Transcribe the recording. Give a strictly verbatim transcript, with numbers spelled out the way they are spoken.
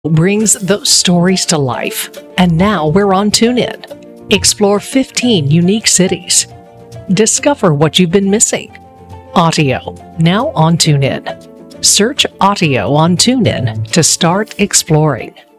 brings those stories to life. And now we're on TuneIn. Explore fifteen unique cities. Discover what you've been missing. Audio, now on TuneIn. Search Audio on TuneIn to start exploring.